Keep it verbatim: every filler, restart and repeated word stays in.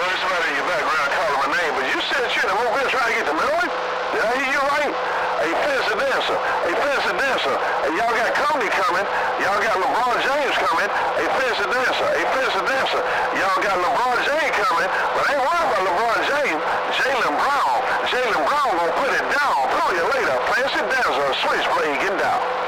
heard somebody in your background calling my name, but you said that you're in the movie trying to get to know him? Did I hear you right? Hey, Fence the Dancer. Hey, Fence the Dancer. Hey, y'all got Kobe coming. Y'all got LeBron James coming. Hey, Fence the Dancer. Hey, Fence the Dancer. Y'all got LeBron James coming, but ain't worried about LeBron James. Jaylen Brown. Jaylen Brown gonna put it down. Pull you later. Fence the Dancer. Switchblade, get down.